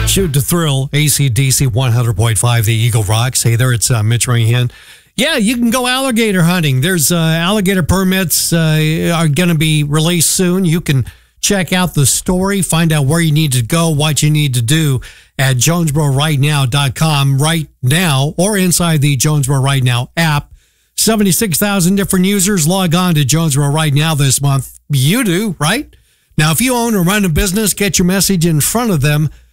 Shoot to Thrill, AC/DC 100.5, the Eagle Rocks. Hey there, it's Mitch Ringhan. Yeah, you can go alligator hunting. There's alligator permits are going to be released soon. You can check out the story, find out where you need to go, what you need to do at JonesboroRightNow.com right now or inside the Jonesboro Right Now app. 76,000 different users log on to Jonesboro Right Now this month. You do, right? Now, if you own or run a business, get your message in front of them